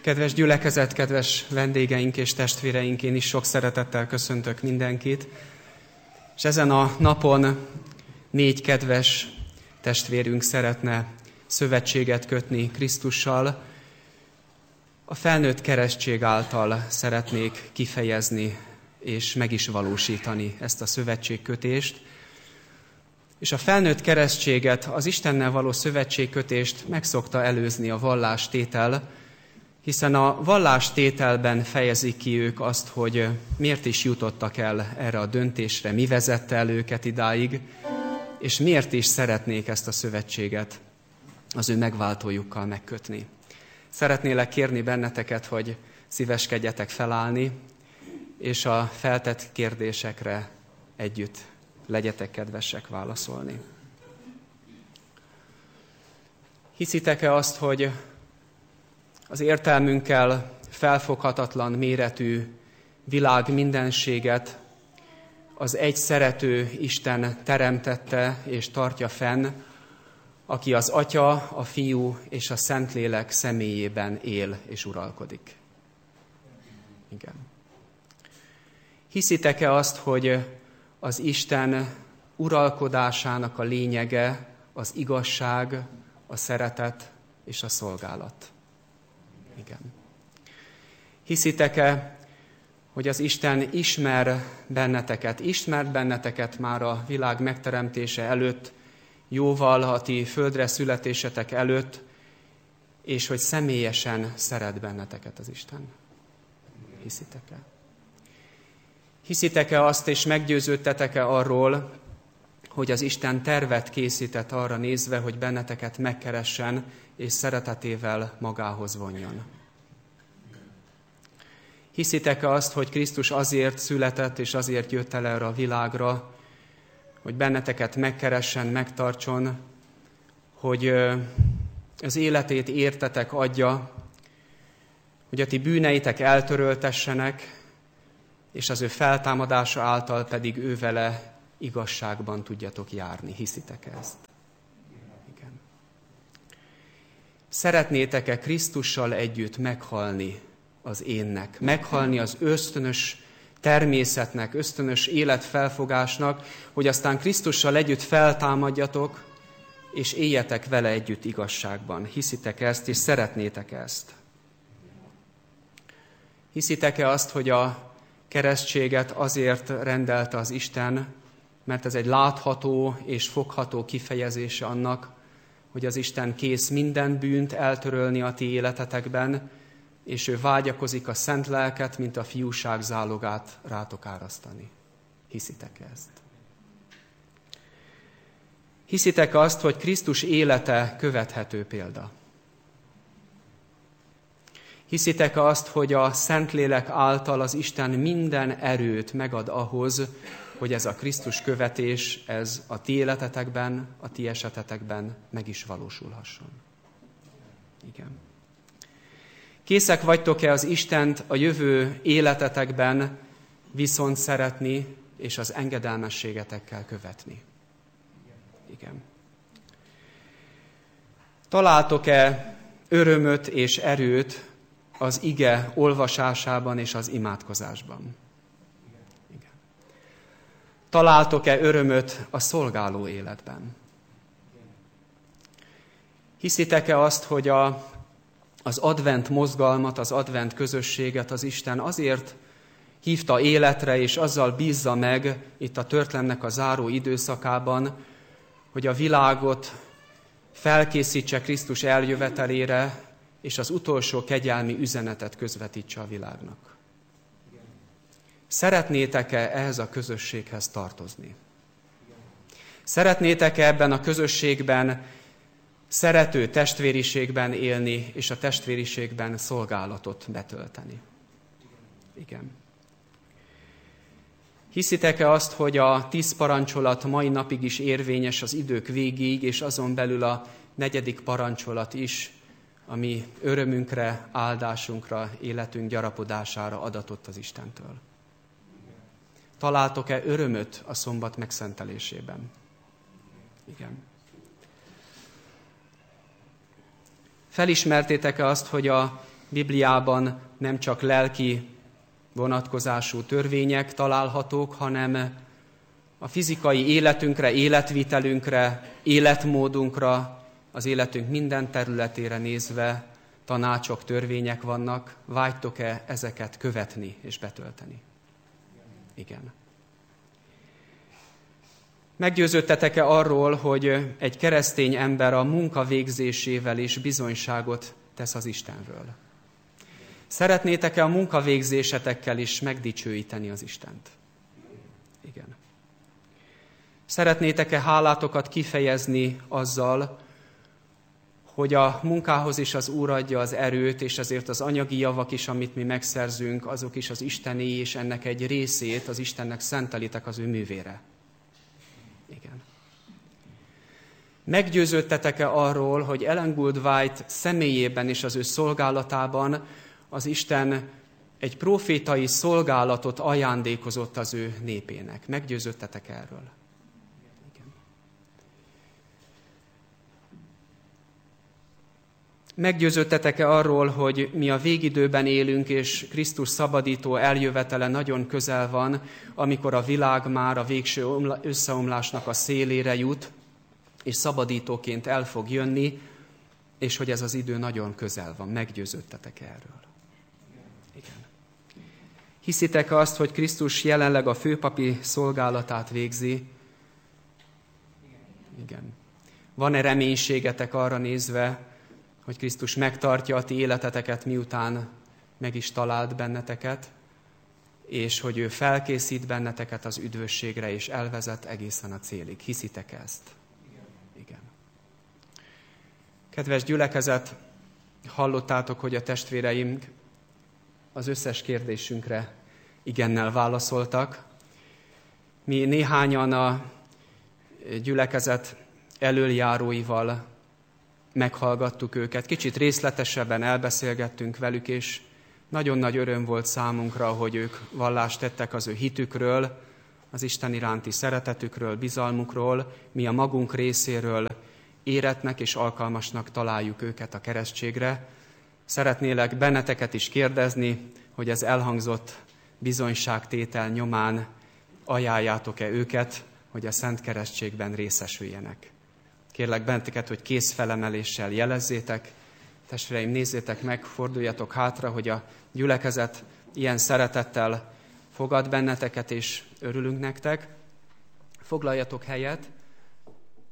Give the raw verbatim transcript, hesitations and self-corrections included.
Kedves gyülekezet, kedves vendégeink és testvéreink, én is sok szeretettel köszöntök mindenkit. És ezen a napon négy kedves testvérünk szeretne szövetséget kötni Krisztussal. A felnőtt keresztség által szeretnék kifejezni és meg is valósítani ezt a szövetségkötést. És a felnőtt keresztséget, az Istennel való szövetségkötést meg szokta előzni a vallástétel, hiszen a vallástételben fejezik ki ők azt, hogy miért is jutottak el erre a döntésre, mi vezette el őket idáig, és miért is szeretnék ezt a szövetséget az ő megváltójukkal megkötni. Szeretnélek kérni benneteket, hogy szíveskedjetek felállni, és a feltett kérdésekre együtt legyetek kedvesek válaszolni. Hiszitek-e azt, hogy az értelmünkkel felfoghatatlan méretű világ mindenséget az egy szerető Isten teremtette és tartja fenn, aki az Atya, a Fiú és a Szentlélek személyében él és uralkodik? Igen. Hiszitek-e azt, hogy az Isten uralkodásának a lényege az igazság, a szeretet és a szolgálat? Igen. Hiszitek-e, hogy az Isten ismer benneteket, ismert benneteket már a világ megteremtése előtt, jóval a ti földre születésetek előtt, és hogy személyesen szeret benneteket az Isten? Hiszitek-e? Hiszitek-e azt, és meggyőződtetek-e arról, hogy az Isten tervet készített arra nézve, hogy benneteket megkeressen, és szeretetével magához vonjon? Hiszitek-e azt, hogy Krisztus azért született, és azért jött el erre a világra, hogy benneteket megkeressen, megtartson, hogy az életét értetek adja, hogy a ti bűneitek eltöröltessenek, és az ő feltámadása által pedig ő vele igazságban tudjatok járni. Hiszitek ezt? Igen. Szeretnétek-e Krisztussal együtt meghalni az énnek, meghalni az ösztönös természetnek, ösztönös életfelfogásnak, hogy aztán Krisztussal együtt feltámadjatok, és éljetek vele együtt igazságban? Hiszitek ezt, és szeretnétek ezt? Hiszitek-e azt, hogy a keresztséget azért rendelte az Isten, mert ez egy látható és fogható kifejezése annak, hogy az Isten kész minden bűnt eltörölni a ti életetekben, és ő vágyakozik a szent lelket, mint a fiúság zálogát rátok árasztani. Hiszitek ezt? Hiszitek azt, hogy Krisztus élete követhető példa? Hiszitek azt, hogy a Szentlélek által az Isten minden erőt megad ahhoz, hogy ez a Krisztus követés, ez a ti életetekben, a ti esetetekben meg is valósulhasson? Igen. Készek vagytok-e az Istent a jövő életetekben viszont szeretni, és az engedelmességetekkel követni? Igen. Találtok-e örömöt és erőt az ige olvasásában és az imádkozásban? Igen. Találtok-e örömöt a szolgáló életben? Hiszitek-e azt, hogy a Az advent mozgalmat, az advent közösséget az Isten azért hívta életre, és azzal bízza meg itt a történelemnek a záró időszakában, hogy a világot felkészítse Krisztus eljövetelére, és az utolsó kegyelmi üzenetet közvetítse a világnak. Szeretnétek-e ehhez a közösséghez tartozni? Szeretnétek-e ebben a közösségben szerető testvériségben élni, és a testvériségben szolgálatot betölteni? Igen. Hiszitek-e azt, hogy a tíz parancsolat mai napig is érvényes az idők végéig, és azon belül a negyedik parancsolat is, ami örömünkre, áldásunkra, életünk gyarapodására adatott az Istentől? Találtok-e örömöt a szombat megszentelésében? Igen. Felismertétek-e azt, hogy a Bibliában nem csak lelki vonatkozású törvények találhatók, hanem a fizikai életünkre, életvitelünkre, életmódunkra, az életünk minden területére nézve tanácsok, törvények vannak. Vágytok-e ezeket követni és betölteni? Igen. Meggyőződtetek-e arról, hogy egy keresztény ember a munka végzésével is bizonyságot tesz az Istenről? Szeretnétek-e a munkavégzésetekkel is megdicsőíteni az Istent? Igen. Szeretnétek-e hálátokat kifejezni azzal, hogy a munkához is az Úr adja az erőt, és ezért az anyagi javak is, amit mi megszerzünk, azok is az isteni, és ennek egy részét az Istennek szentelitek az ő művére? Igen. Meggyőződtetek-e arról, hogy Ellen Gould White személyében és az ő szolgálatában az Isten egy profétai szolgálatot ajándékozott az ő népének? Meggyőződtetek erről? Igen. Meggyőződtetek-e arról, hogy mi a végidőben élünk, és Krisztus szabadító eljövetele nagyon közel van, amikor a világ már a végső összeomlásnak a szélére jut, és szabadítóként el fog jönni, és hogy ez az idő nagyon közel van? Meggyőződtetek erről? Igen. Hiszitek azt, hogy Krisztus jelenleg a főpapi szolgálatát végzi? Igen. Van-e reménységetek arra nézve, hogy Krisztus megtartja a ti életeteket, miután meg is talált benneteket, és hogy ő felkészít benneteket az üdvösségre, és elvezet egészen a célig? Hiszitek ezt? Igen. Kedves gyülekezet, hallottátok, hogy a testvéreim az összes kérdésünkre igennel válaszoltak. Mi néhányan a gyülekezet elöljáróival meghallgattuk őket, kicsit részletesebben elbeszélgettünk velük, és nagyon nagy öröm volt számunkra, hogy ők vallást tettek az ő hitükről, az Isten iránti szeretetükről, bizalmukról, mi a magunk részéről éretnek és alkalmasnak találjuk őket a keresztségre. Szeretnélek benneteket is kérdezni, hogy az elhangzott bizonyságtétel nyomán ajánljátok-e őket, hogy a Szent Keresztségben részesüljenek. Kérlek benneteket, hogy kézfelemeléssel jelezzétek. Testvéreim, nézzétek meg, forduljatok hátra, hogy a gyülekezet ilyen szeretettel fogad benneteket, és örülünk nektek. Foglaljatok helyet.